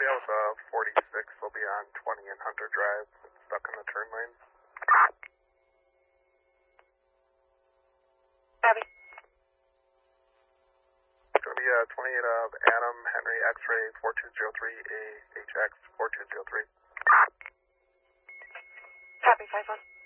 be out with 46. We'll be on 20 and Hunter Drive. It's stuck in the turn lane. Copy. It's going to be 28 of Adam Henry X-ray 4203 AHX 4203. Copy, 5-1.